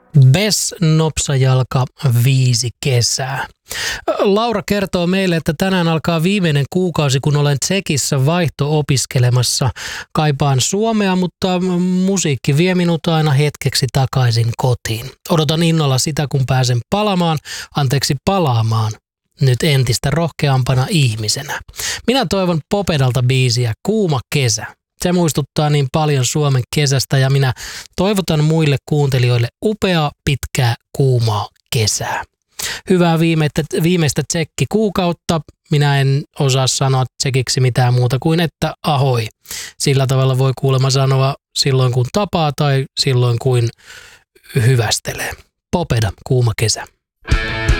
Bes Nopsajalka 5 kesää. Laura kertoo meille, että tänään alkaa viimeinen kuukausi, kun olen Tsekissä vaihto-opiskelemassa. Kaipaan Suomea, mutta musiikki vie minut aina hetkeksi takaisin kotiin. Odotan innolla sitä, kun pääsen palaamaan nyt entistä rohkeampana ihmisenä. Minä toivon Popedalta biisiä Kuuma kesä. Se muistuttaa niin paljon Suomen kesästä ja minä toivotan muille kuuntelijoille upeaa, pitkää, kuumaa kesää. Hyvää viimeistä tsekkikuukautta. Minä en osaa sanoa tsekiksi mitään muuta kuin että ahoi. Sillä tavalla voi kuulemma sanoa silloin kun tapaa tai silloin kun hyvästelee. Popeda, kuuma kesä.